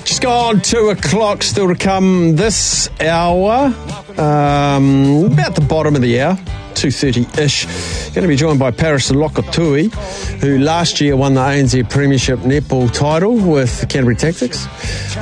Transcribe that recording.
Just gone 2 o'clock, still to come this hour. About the bottom of the hour, 2:30-ish. Going to be joined by Paris Lokotui, who last year won the ANZ Premiership netball title with Canterbury Tactics.